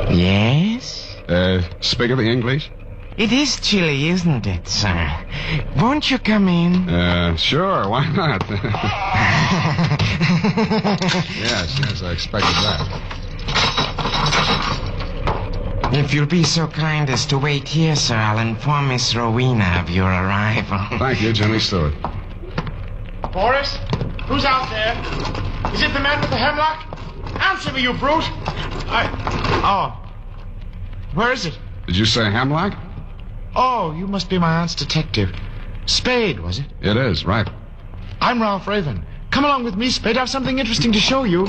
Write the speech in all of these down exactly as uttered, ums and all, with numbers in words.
Yes? Uh, speak of the English? It is chilly, isn't it, sir? Won't you come in? Uh, sure, why not? yes, yes, I expected that. If you'll be so kind as to wait here, sir, I'll inform Miss Rowena of your arrival. Thank you, Jimmy Stewart. Boris? Who's out there? Is it the man with the hemlock? Answer me, you brute! I... Oh. Where is it? Did you say Hemlock? Oh, you must be my aunt's detective. Spade, was it? It is, right. I'm Ralph Raven. Come along with me, Spade. I have something interesting to show you.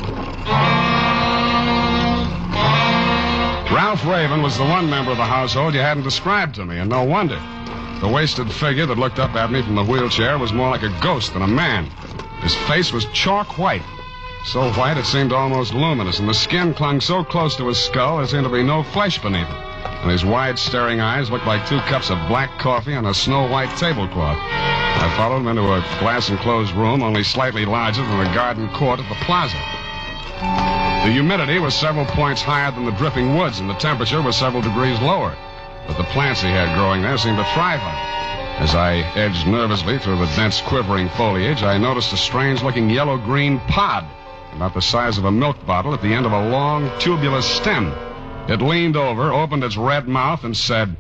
Ralph Raven was the one member of the household you hadn't described to me, and no wonder. The wasted figure that looked up at me from the wheelchair was more like a ghost than a man. His face was chalk white. So white it seemed almost luminous, and the skin clung so close to his skull there seemed to be no flesh beneath it. And his wide, staring eyes looked like two cups of black coffee on a snow-white tablecloth. I followed him into a glass-enclosed room only slightly larger than the garden court at the plaza. The humidity was several points higher than the dripping woods, and the temperature was several degrees lower. But the plants he had growing there seemed to thrive on it. As I edged nervously through the dense, quivering foliage, I noticed a strange-looking yellow-green pod, about the size of a milk bottle, at the end of a long, tubulous stem. It leaned over, opened its red mouth, and said,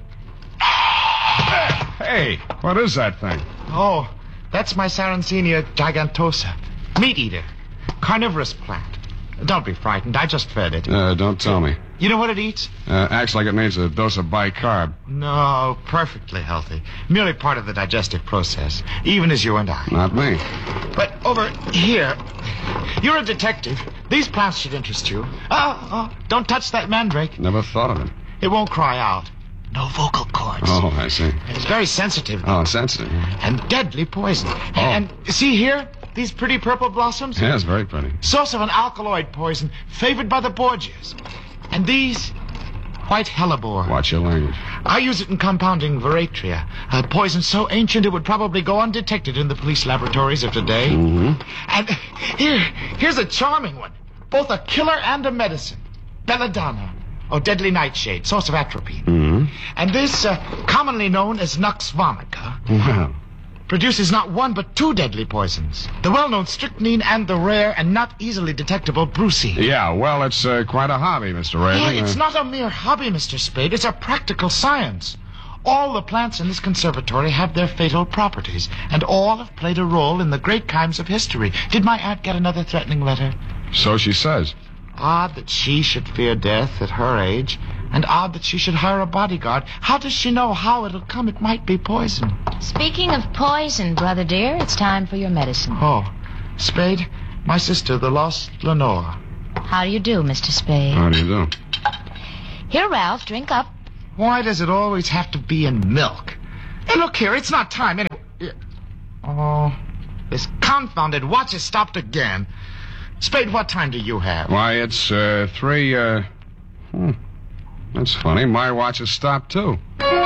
"Hey, what is that thing?" Oh, that's my Sarracenia gigantosa. Meat eater. Carnivorous plant. Don't be frightened. I just fed it. Uh, don't tell me. You know what it eats? Uh, acts like it needs a dose of bicarb. No, perfectly healthy. Merely part of the digestive process, even as you and I. Not me. But over here, you're a detective. These plants should interest you. Oh, oh, don't touch that mandrake. Never thought of it. It won't cry out. No vocal cords. Oh, I see. It's very sensitive. Oh, sensitive. And deadly poison. Oh. And see here? These pretty purple blossoms? Yes, very pretty. Source of an alkaloid poison favored by the Borgias. And these, white hellebore. Watch your language. I use it in compounding veratria, a poison so ancient it would probably go undetected in the police laboratories of today. Mm-hmm. And here, here's a charming one. Both a killer and a medicine. Belladonna, or deadly nightshade, source of atropine. Mm-hmm. And this, uh, commonly known as Nux vomica, Well, produces not one but two deadly poisons. The well-known strychnine and the rare and not easily detectable brucine. yeah, well, it's uh, quite a hobby, Mister Raven. Yeah, it's Uh, not a mere hobby, Mister Spade. It's a practical science. All the plants in this conservatory have their fatal properties, and all have played a role in the great crimes of history. Did my aunt get another threatening letter? So she says. Odd that she should fear death at her age, and odd that she should hire a bodyguard. How does she know how it'll come? It might be poison. Speaking of poison, brother dear, it's time for your medicine. Oh, Spade, my sister, the lost Lenore. How do you do, Mister Spade? How do you do? Here, Ralph, drink up. Why does it always have to be in milk? Hey, look here, it's not time anyway. Oh, this confounded watch has stopped again. Spade, what time do you have? Why, it's uh, three, uh... Hmm. That's funny. My watch has stopped, too.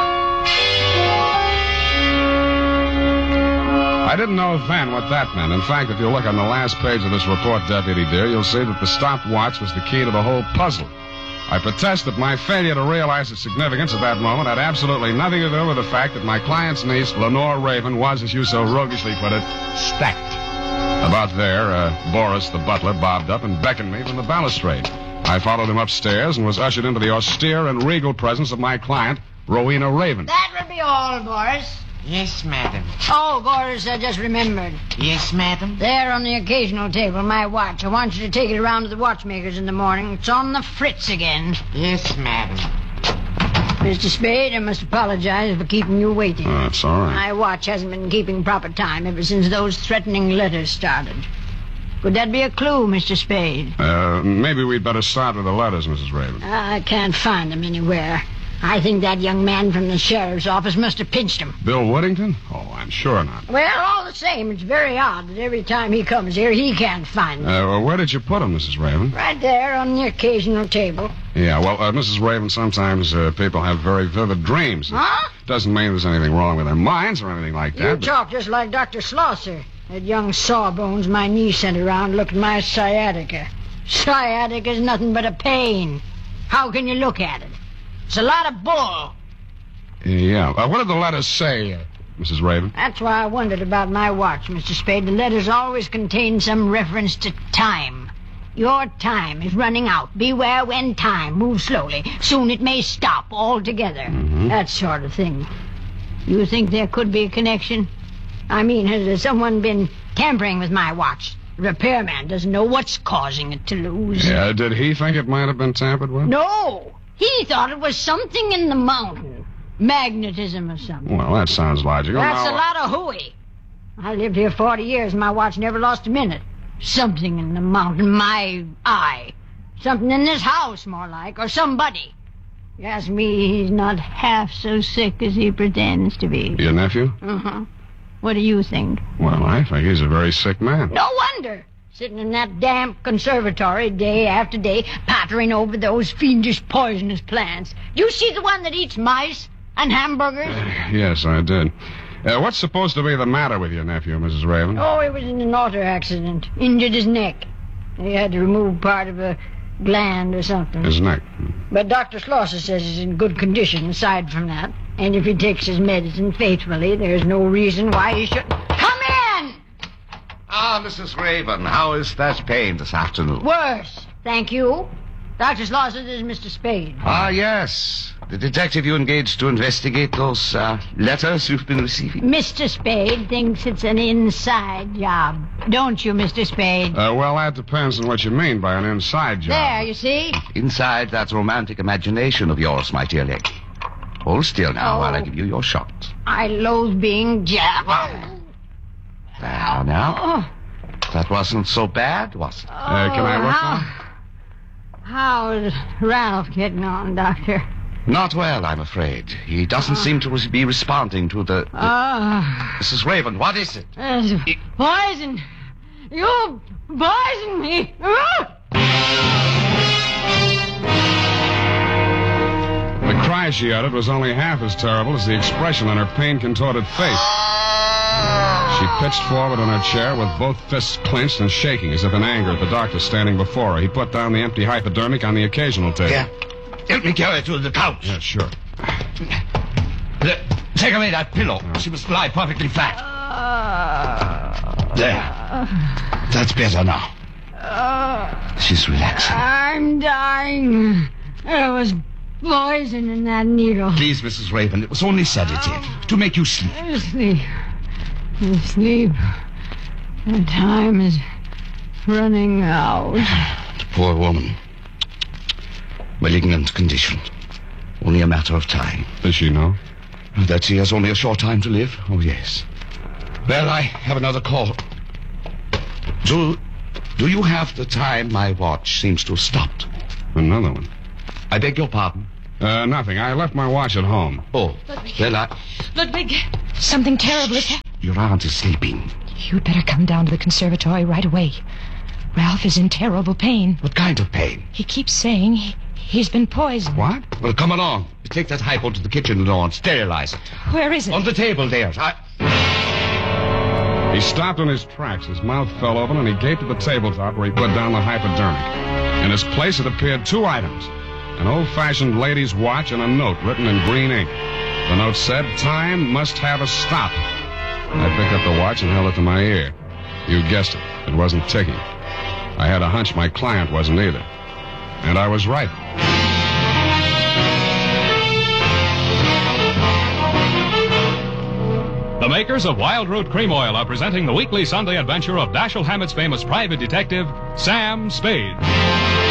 I didn't know then what that meant. In fact, if you look on the last page of this report, Deputy dear, you'll see that the stopwatch was the key to the whole puzzle. I protest that my failure to realize its significance at that moment had absolutely nothing to do with the fact that my client's niece, Lenore Raven, was, as you so roguishly put it, stacked. About there, uh, Boris, the butler, bobbed up and beckoned me from the balustrade. I followed him upstairs and was ushered into the austere and regal presence of my client, Rowena Raven. That will be all, Boris. Yes, madam. Oh, Boris, I just remembered. Yes, madam. There on the occasional table, my watch. I want you to take it around to the watchmakers in the morning. It's on the fritz again. Yes, madam. Mister Spade, I must apologize for keeping you waiting. Oh, that's all right. My watch hasn't been keeping proper time ever since those threatening letters started. Could that be a clue, Mister Spade? Uh, maybe we'd better start with the letters, Missus Raven. I can't find them anywhere. I think that young man from the sheriff's office must have pinched him. Bill Woodington? Oh, I'm sure not. Well, all the same, it's very odd that every time he comes here, he can't find them. Uh, well, where did you put them, Missus Raven? Right there on the occasional table. Yeah, well, uh, Missus Raven, sometimes uh, people have very vivid dreams. Huh? Doesn't mean there's anything wrong with their minds or anything like that. You but- talk just like Doctor Slosser. That young sawbones my niece sent around looked at my sciatica. Sciatica's nothing but a pain. How can you look at it? It's a lot of bull. Yeah. Uh, what did the letters say, uh, Missus Raven? That's why I wondered about my watch, Mister Spade. The letters always contain some reference to time. Your time is running out. Beware when time moves slowly. Soon it may stop altogether. Mm-hmm. That sort of thing. You think there could be a connection? I mean, has someone been tampering with my watch? The repairman doesn't know what's causing it to lose. Yeah, did he think it might have been tampered with? No! He thought it was something in the mountain. Magnetism or something. Well, that sounds logical. That's Now, a lot of hooey. I lived here forty years and my watch never lost a minute. Something in the mountain, my eye. Something in this house, more like, or somebody. You ask me, he's not half so sick as he pretends to be. Your nephew? Uh-huh. What do you think? Well, I think he's a very sick man. No wonder. Sitting in that damp conservatory day after day, pottering over those fiendish poisonous plants. You see the one that eats mice and hamburgers? Yes, I did. Uh, what's supposed to be the matter with your nephew, Missus Raven? Oh, he was in an auto accident. Injured his neck. They had to remove part of a gland or something. His neck. But Doctor Schlosser says he's in good condition aside from that. And if he takes his medicine faithfully, there's no reason why he shouldn't. Come in! Ah, Missus Raven, how is that pain this afternoon? Worse, thank you. Doctor Schlosser, this is Mister Spade. Ah, yes. The detective you engaged to investigate those uh, letters you've been receiving. Mister Spade thinks it's an inside job. Don't you, Mister Spade? Uh, well, that depends on what you mean by an inside job. There, you see? Inside that romantic imagination of yours, my dear lady. Hold still now Oh. while I give you your shot. I loathe being jabbed. Now, now. Oh, That wasn't so bad, was it? Uh, can I look how, now? How's Ralph getting on, Doctor? Not well, I'm afraid. He doesn't seem to be responding to the... the... Ah. Missus Raven, what is it? There's poison. You poisoned me. Ah! The cry she uttered was only half as terrible as the expression on her pain-contorted face. She pitched forward in her chair with both fists clenched and shaking as if in anger at the doctor standing before her. He put down the empty hypodermic on the occasional table. Here, help me carry her to the couch. Yeah, sure. There, take away that pillow. She must lie perfectly flat. There. That's better now. She's relaxing. I'm dying. There was poison in that needle. Please, Missus Raven, it was only sedative to make you sleep. Sleep. Sleep. The time is running out. The poor woman. Malignant condition. Only a matter of time. Does she know? That she has only a short time to live? Oh, yes. Well, I have another call. Do, do you have the time my watch seems to have stopped? Another one. I beg your pardon? Uh, nothing. I left my watch at home. Oh, well, I... Ludwig, something terrible is happening. Your aunt is sleeping. You'd better come down to the conservatory right away. Ralph is in terrible pain. What kind of pain? He keeps saying he, he's been poisoned. What? Well, come along. Take that hypo to the kitchen door and sterilize it. Where is it? On the table there. I... He stopped in his tracks. His mouth fell open, and he gaped at the tabletop where he put down the hypodermic. In his place, it appeared two items. An old-fashioned lady's watch and a note written in green ink. The note said, "Time must have a stop." I picked up the watch and held it to my ear. You guessed it. It wasn't ticking. I had a hunch my client wasn't either. And I was right. The makers of Wild Root Cream Oil are presenting the weekly Sunday adventure of Dashiell Hammett's famous private detective, Sam Spade.